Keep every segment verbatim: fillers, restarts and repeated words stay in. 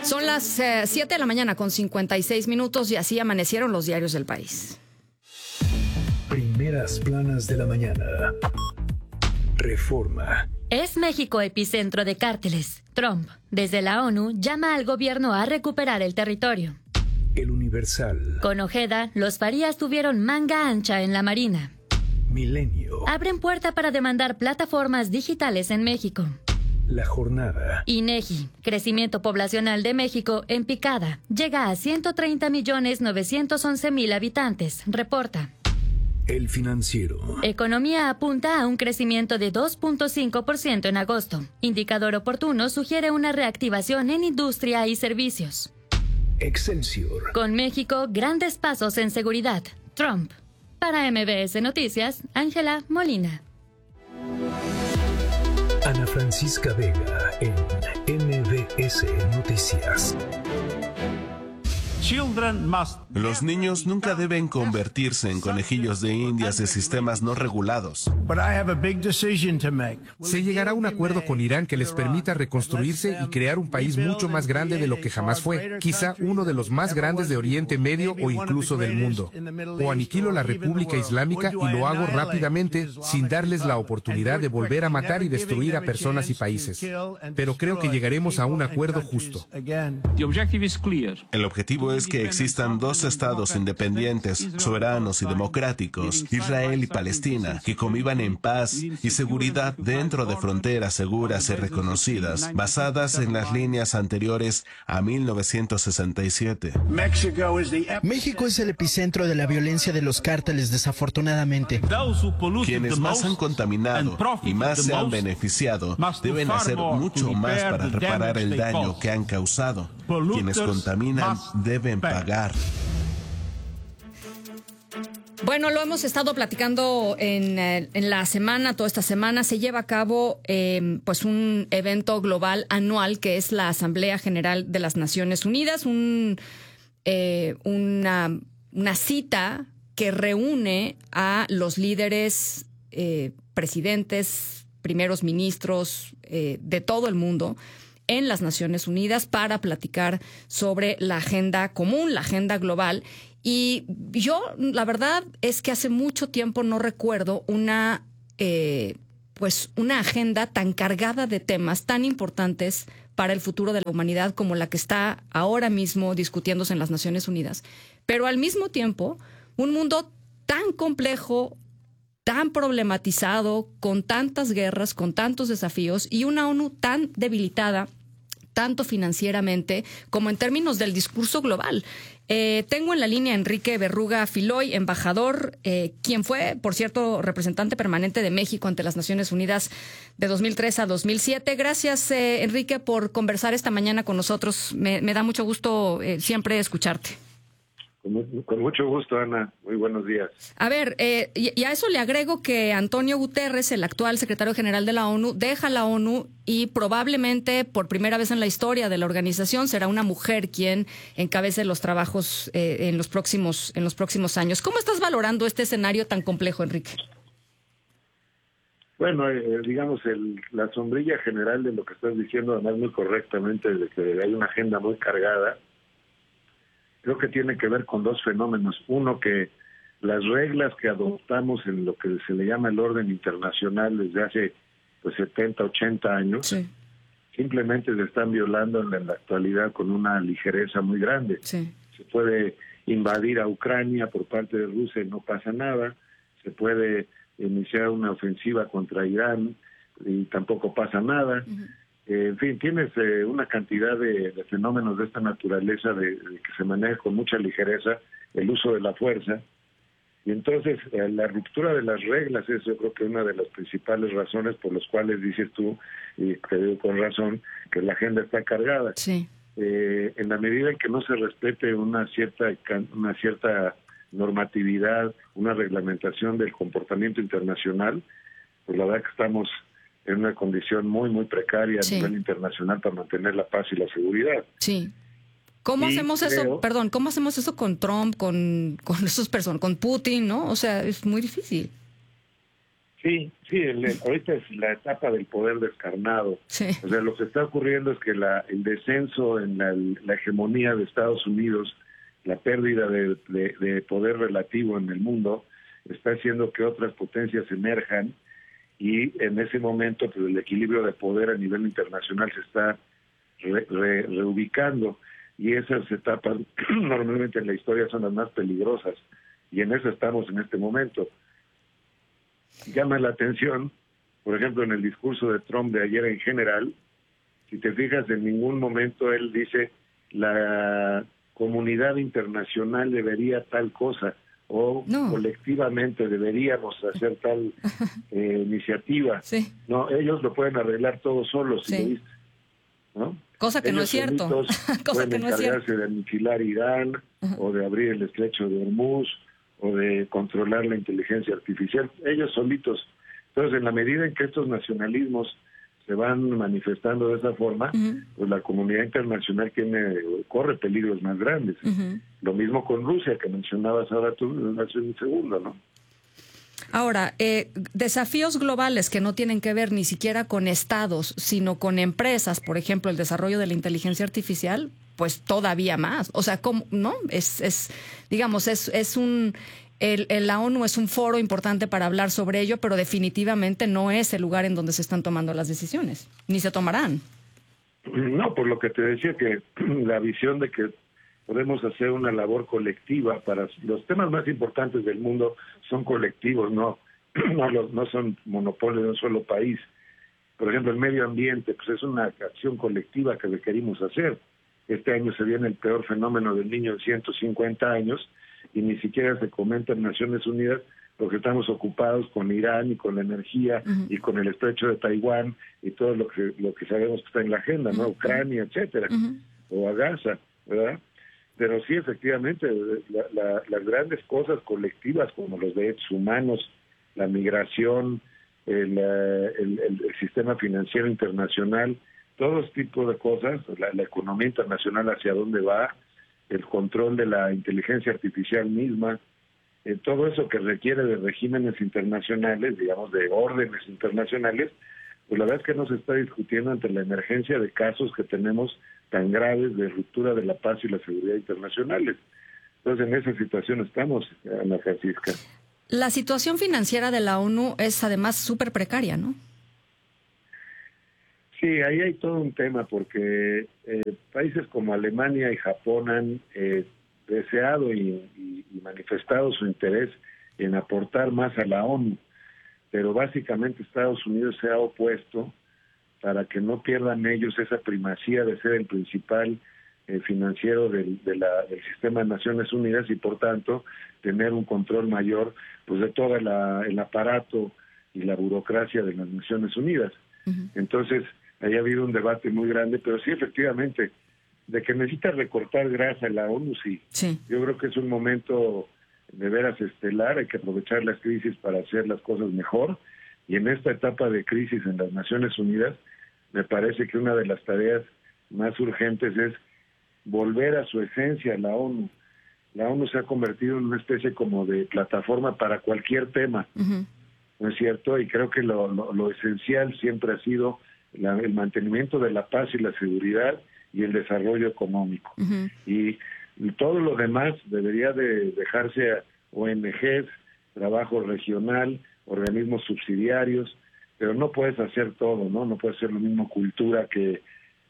Son las eh, siete de la mañana con cincuenta y seis minutos y así amanecieron los diarios del país. Primeras planas de la mañana. Reforma. ¿Es México epicentro de cárteles? Trump, desde la ONU, llama al gobierno a recuperar el territorio. El Universal. Con Ojeda, los Farías tuvieron manga ancha en la Marina. Milenio. Abren puerta para demandar plataformas digitales en México. La Jornada. INEGI, crecimiento poblacional de México en picada, llega a ciento treinta millones novecientos once mil habitantes, reporta. El Financiero. Economía apunta a un crecimiento de dos punto cinco por ciento en agosto. Indicador oportuno sugiere una reactivación en industria y servicios. Excelsior. Con México, grandes pasos en seguridad. Trump. Para M B S Noticias, Ángela Molina. Ana Francisca Vega en M B S Noticias. Los niños nunca deben convertirse en conejillos de indias de sistemas no regulados. Se llegará a un acuerdo con Irán que les permita reconstruirse y crear un país mucho más grande de lo que jamás fue, quizá uno de los más grandes de Oriente Medio o incluso del mundo. O aniquilo la República Islámica y lo hago rápidamente, sin darles la oportunidad de volver a matar y destruir a personas y países. Pero creo que llegaremos a un acuerdo justo. El objetivo es que existan dos estados independientes, soberanos y democráticos, Israel y Palestina, que convivan en paz y seguridad dentro de fronteras seguras y reconocidas, basadas en las líneas anteriores a mil novecientos sesenta y siete. México es el epicentro de la violencia de los cárteles, desafortunadamente. Quienes más han contaminado y más se han beneficiado deben hacer mucho más para reparar el daño que han causado. Quienes contaminan deben pagar. Bueno, lo hemos estado platicando en, eh, en la semana, toda esta semana se lleva a cabo eh, pues un evento global anual que es la Asamblea General de las Naciones Unidas, un, eh, una, una cita que reúne a los líderes, eh, presidentes, primeros ministros eh, de todo el mundo en las Naciones Unidas para platicar sobre la agenda común, la agenda global. Y yo, la verdad es que hace mucho tiempo no recuerdo una, eh, pues una agenda tan cargada de temas tan importantes para el futuro de la humanidad como la que está ahora mismo discutiéndose en las Naciones Unidas. Pero al mismo tiempo, un mundo tan complejo, tan problematizado, con tantas guerras, con tantos desafíos y una ONU tan debilitada, tanto financieramente como en términos del discurso global. Eh, tengo en la línea a Enrique Berruga Filoy, embajador, eh, quien fue, por cierto, representante permanente de México ante las Naciones Unidas de dos mil tres a dos mil siete. Gracias, eh, Enrique, por conversar esta mañana con nosotros. Me, me da mucho gusto eh, siempre escucharte. Con, con mucho gusto, Ana. Muy buenos días. A ver, eh, y, y a eso le agrego que Antonio Guterres, el actual secretario general de la ONU, deja la ONU y probablemente por primera vez en la historia de la organización será una mujer quien encabece los trabajos eh, en los próximos en los próximos años. ¿Cómo estás valorando este escenario tan complejo, Enrique? Bueno, eh, digamos, el, la sombrilla general de lo que estás diciendo, además muy correctamente, de que hay una agenda muy cargada, creo que tiene que ver con dos fenómenos. Uno, que las reglas que adoptamos en lo que se le llama el orden internacional desde hace pues setenta, ochenta años, sí, simplemente se están violando en la, en la actualidad con una ligereza muy grande. Sí. Se puede invadir a Ucrania por parte de Rusia y no pasa nada. Se puede iniciar una ofensiva contra Irán y tampoco pasa nada. Uh-huh. En fin, tienes eh, una cantidad de, de fenómenos de esta naturaleza de, de que se maneja con mucha ligereza el uso de la fuerza. Y entonces eh, la ruptura de las reglas es, yo creo que una de las principales razones por las cuales dices tú, y te digo con razón, que la agenda está cargada. Sí. Eh, en la medida en que no se respete una cierta, una cierta normatividad, una reglamentación del comportamiento internacional, pues la verdad que estamos en una condición muy, muy precaria, sí, a nivel internacional para mantener la paz y la seguridad. Sí. ¿Cómo y hacemos creo, eso? Perdón, ¿cómo hacemos eso con Trump, con, con esos personas, con Putin, no? O sea, es muy difícil. Sí, sí, el, el, ahorita es la etapa del poder descarnado. Sí. O sea, lo que está ocurriendo es que la, el descenso en la, la hegemonía de Estados Unidos, la pérdida de, de, de poder relativo en el mundo, está haciendo que otras potencias emerjan, y en ese momento pues, el equilibrio de poder a nivel internacional se está re, re, reubicando, y esas etapas normalmente en la historia son las más peligrosas, y en eso estamos en este momento. Llama la atención, por ejemplo, en el discurso de Trump de ayer en general, si te fijas, en ningún momento él dice la comunidad internacional debería tal cosa, o no. colectivamente deberíamos hacer tal eh, iniciativa. Sí. No, ellos lo pueden arreglar todos solos, si sí. lo viste, ¿no? Cosa que ellos no es cierto. Cosa pueden que no es encargarse cierto. de aniquilar Irán, uh-huh. o de abrir el estrecho de Hormuz, o de controlar la inteligencia artificial, ellos solitos. Entonces, en la medida en que estos nacionalismos se van manifestando de esa forma, uh-huh. pues la comunidad internacional tiene corre peligros más grandes. Uh-huh. Lo mismo con Rusia, que mencionabas ahora tú hace un segundo, ¿no? Ahora, eh, desafíos globales que no tienen que ver ni siquiera con estados, sino con empresas, por ejemplo, el desarrollo de la inteligencia artificial, pues todavía más. O sea, ¿cómo? ¿No? Es, es digamos, es, es un... El, el, la ONU es un foro importante para hablar sobre ello, pero definitivamente no es el lugar en donde se están tomando las decisiones, ni se tomarán. No, por lo que te decía, que la visión de que podemos hacer una labor colectiva para los temas más importantes del mundo son colectivos, no, no, los, no son monopolios de un solo país. Por ejemplo, el medio ambiente, pues es una acción colectiva que requerimos hacer. Este año se viene el peor fenómeno del Niño en ciento cincuenta años, y ni siquiera se comenta en Naciones Unidas porque estamos ocupados con Irán y con la energía, uh-huh. y con el estrecho de Taiwán y todo lo que lo que sabemos que está en la agenda, ¿no? Uh-huh. Ucrania, etcétera, uh-huh. o a Gaza, ¿verdad? Pero sí, efectivamente, la, la, las grandes cosas colectivas como los derechos humanos, la migración, el, el, el, el sistema financiero internacional, todo este tipo de cosas, la, la economía internacional hacia dónde va, el control de la inteligencia artificial misma, eh, todo eso que requiere de regímenes internacionales, digamos, de órdenes internacionales, pues la verdad es que no se está discutiendo ante la emergencia de casos que tenemos tan graves de ruptura de la paz y la seguridad internacionales. Entonces, en esa situación estamos, Ana Francisca. La situación financiera de la ONU es además súper precaria, ¿no? Sí, ahí hay todo un tema porque eh, países como Alemania y Japón han eh, deseado y, y, y manifestado su interés en aportar más a la ONU, pero básicamente Estados Unidos se ha opuesto para que no pierdan ellos esa primacía de ser el principal eh, financiero del, de la, del sistema de Naciones Unidas y por tanto tener un control mayor pues de todo la, el aparato y la burocracia de las Naciones Unidas. Uh-huh. Entonces, ahí ha habido un debate muy grande, pero sí, efectivamente, de que necesita recortar grasa en la ONU, sí. sí. Yo creo que es un momento de veras estelar, hay que aprovechar las crisis para hacer las cosas mejor, y en esta etapa de crisis en las Naciones Unidas, me parece que una de las tareas más urgentes es volver a su esencia a la ONU. La ONU se ha convertido en una especie como de plataforma para cualquier tema, uh-huh. ¿no es cierto? Y creo que lo, lo, lo esencial siempre ha sido La, el mantenimiento de la paz y la seguridad y el desarrollo económico. Uh-huh. Y, y todo lo demás debería de dejarse a O N Ges, trabajo regional, organismos subsidiarios, pero no puedes hacer todo, ¿no? No puedes hacer lo mismo cultura que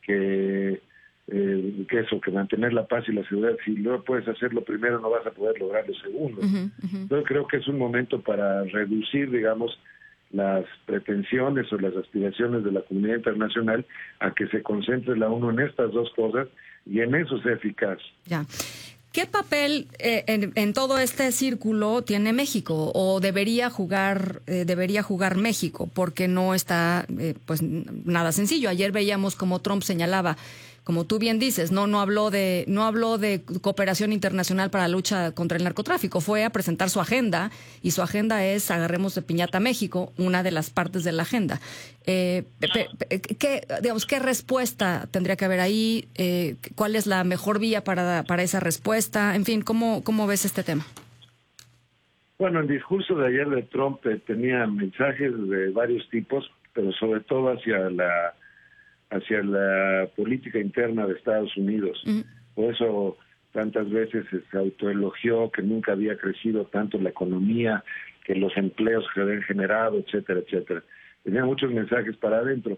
que, eh, que eso, que mantener la paz y la seguridad. Si no puedes hacer lo primero, no vas a poder lograr lo segundo. Uh-huh, uh-huh. Entonces creo que es un momento para reducir, digamos, las pretensiones o las aspiraciones de la comunidad internacional a que se concentre la ONU en estas dos cosas y en eso sea eficaz. Ya. ¿Qué papel eh, en, en todo este círculo tiene México o debería jugar eh, debería jugar México? Porque no está eh, pues nada sencillo. Ayer veíamos como Trump señalaba, como tú bien dices, no no habló de no habló de cooperación internacional para la lucha contra el narcotráfico, fue a presentar su agenda y su agenda es agarremos de piñata a México, una de las partes de la agenda. Eh, ¿qué, digamos, ¿Qué respuesta tendría que haber ahí? Eh, ¿Cuál es la mejor vía para, para esa respuesta? En fin, ¿cómo, cómo ves este tema? Bueno, el discurso de ayer de Trump eh, tenía mensajes de varios tipos, pero sobre todo hacia la hacia la política interna de Estados Unidos. Mm. Por eso tantas veces se autoelogió que nunca había crecido tanto la economía, que los empleos se habían generado, etcétera, etcétera. Tenía muchos mensajes para adentro.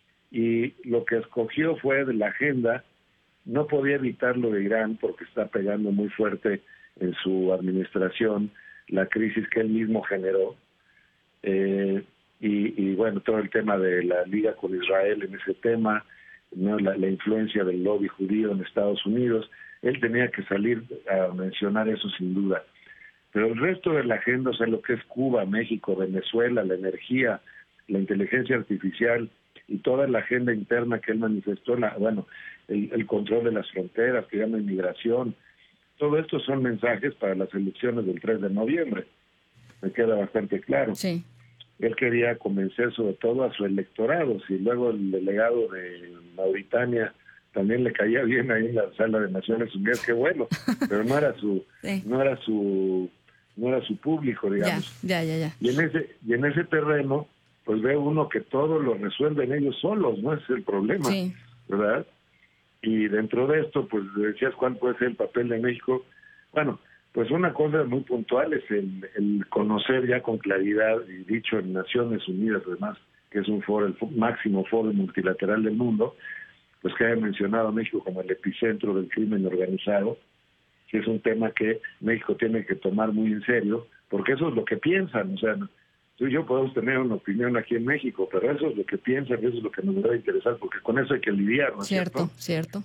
Y lo que escogió fue de la agenda. No podía evitar lo de Irán porque está pegando muy fuerte en su administración la crisis que él mismo generó. Eh, y, y bueno, todo el tema de la liga con Israel en ese tema, ¿no? la, la influencia del lobby judío en Estados Unidos. Él tenía que salir a mencionar eso sin duda. Pero el resto de la agenda, o sea, lo que es Cuba, México, Venezuela, la energía, la inteligencia artificial y toda la agenda interna que él manifestó, la, bueno, el, el control de las fronteras, que llama inmigración, todo esto son mensajes para las elecciones del tres de noviembre. Me queda bastante claro. Sí. Él quería convencer sobre todo a su electorado. Si luego el delegado de Mauritania también le caía bien ahí en la sala de Naciones Unidas, qué bueno, pero no era su, sí. no era su, no era su público, digamos. Ya, ya, ya, ya. Y en ese, y en ese terreno, pues ve uno que todo lo resuelven ellos solos, ¿no? Ese es el problema, sí. ¿verdad? Y dentro de esto, pues decías cuál puede ser el papel de México. Bueno, pues una cosa muy puntual es el, el conocer ya con claridad, y dicho en Naciones Unidas además, que es un foro, el máximo foro multilateral del mundo, pues que haya mencionado a México como el epicentro del crimen organizado, que es un tema que México tiene que tomar muy en serio, porque eso es lo que piensan. O sea, tú y yo podemos tener una opinión aquí en México, pero eso es lo que piensan, eso es lo que nos debe interesar, porque con eso hay que lidiar, ¿no es cierto? Cierto,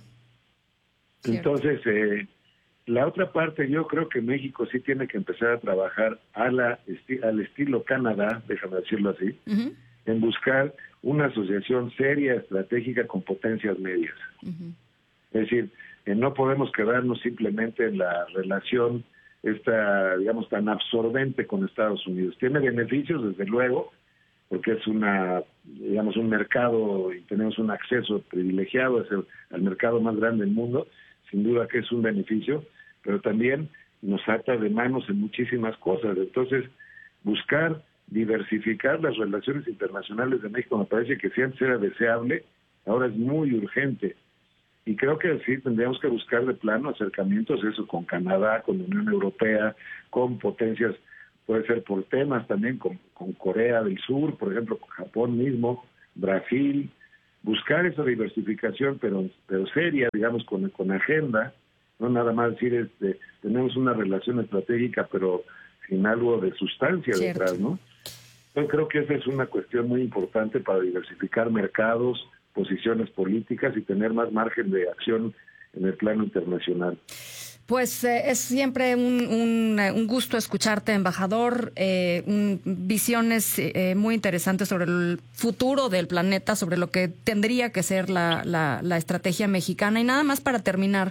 cierto. Entonces, eh, la otra parte, yo creo que México sí tiene que empezar a trabajar a la esti- al estilo Canadá, déjame decirlo así, uh-huh. en buscar una asociación seria, estratégica con potencias medias. Uh-huh. Es decir, eh, no podemos quedarnos simplemente en la relación esta, digamos, tan absorbente con Estados Unidos. Tiene beneficios, desde luego, porque es una, digamos, un mercado y tenemos un acceso privilegiado es el, al mercado más grande del mundo, sin duda que es un beneficio, pero también nos ata de manos en muchísimas cosas. Entonces, buscar diversificar las relaciones internacionales de México me parece que siempre era deseable, ahora es muy urgente. Y creo que sí tendríamos que buscar de plano acercamientos, eso, con Canadá, con la Unión Europea, con potencias, puede ser por temas también, con, con Corea del Sur, por ejemplo, con Japón mismo, Brasil, buscar esa diversificación, pero pero seria, digamos, con, con agenda, no nada más decir, este, tenemos una relación estratégica, pero sin algo de sustancia Cierto. detrás, ¿no? Yo creo que esa es una cuestión muy importante para diversificar mercados, posiciones políticas y tener más margen de acción en el plano internacional. Pues eh, es siempre un, un, un gusto escucharte, embajador, eh, un, visiones eh, muy interesantes sobre el futuro del planeta, sobre lo que tendría que ser la, la, la estrategia mexicana. Y nada más para terminar,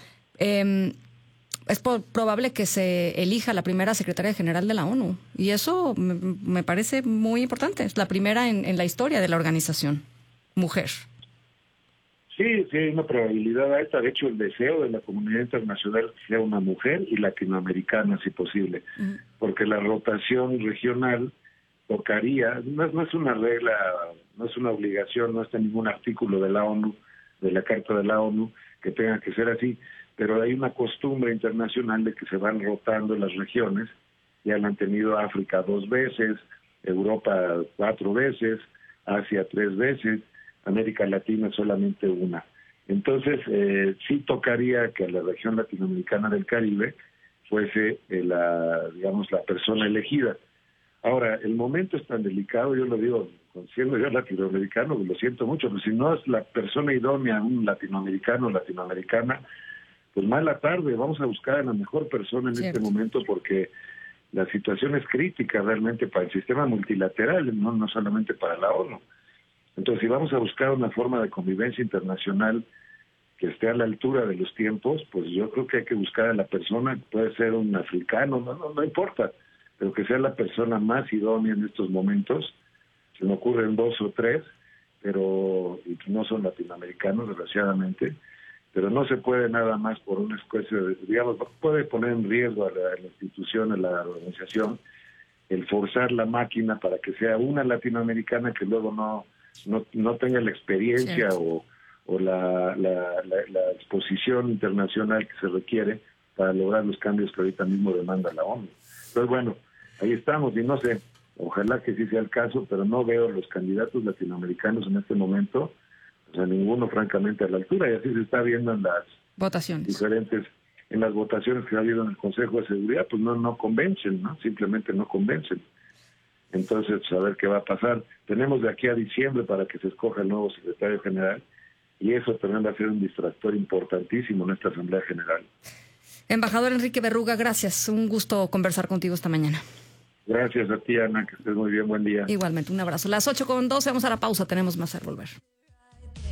eh, es po- probable que se elija la primera secretaria general de la ONU, y eso me, me parece muy importante. Es la primera en, en la historia de la organización, mujer. Sí, sí, hay una probabilidad alta. De hecho, el deseo de la comunidad internacional sea una mujer y latinoamericana, si posible, uh-huh. porque la rotación regional tocaría, no, no es una regla, no es una obligación, no está en ningún artículo de la ONU, de la Carta de la ONU, que tenga que ser así, pero hay una costumbre internacional de que se van rotando las regiones. Ya la han tenido África dos veces, Europa cuatro veces, Asia tres veces, América Latina solamente una. Entonces, eh, sí tocaría que la región latinoamericana del Caribe fuese eh, la, digamos, la persona elegida. Ahora, el momento es tan delicado, yo lo digo, siendo yo latinoamericano, lo siento mucho, pero si no es la persona idónea, un latinoamericano o latinoamericana, pues mala tarde, vamos a buscar a la mejor persona en Cierto. este momento, porque la situación es crítica realmente para el sistema multilateral, no, no solamente para la ONU. Entonces, si vamos a buscar una forma de convivencia internacional que esté a la altura de los tiempos, pues yo creo que hay que buscar a la persona, puede ser un africano, no, no, no importa, pero que sea la persona más idónea en estos momentos. Se me ocurren dos o tres, pero y no son latinoamericanos, desgraciadamente, pero no se puede nada más por una especie de, digamos, puede poner en riesgo a la, a la institución, a la organización, el forzar la máquina para que sea una latinoamericana que luego no no, no tenga la experiencia sí. o, o la, la, la, la exposición internacional que se requiere para lograr los cambios que ahorita mismo demanda la ONU. Entonces, bueno, ahí estamos, y no sé, ojalá que sí sea el caso, pero no veo los candidatos latinoamericanos en este momento, o sea, ninguno francamente a la altura, y así se está viendo en las votaciones diferentes, en las votaciones que ha habido en el Consejo de Seguridad, pues no, no convencen, ¿no? Simplemente no convencen. Entonces, pues, a ver qué va a pasar. Tenemos de aquí a diciembre para que se escoja el nuevo secretario general, y eso también va a ser un distractor importantísimo en esta Asamblea General. Embajador Enrique Berruga, gracias. Un gusto conversar contigo esta mañana. Gracias a ti, Ana, que estés muy bien. Buen día. Igualmente, un abrazo. Las ocho con doce, vamos a la pausa. Tenemos más al volver.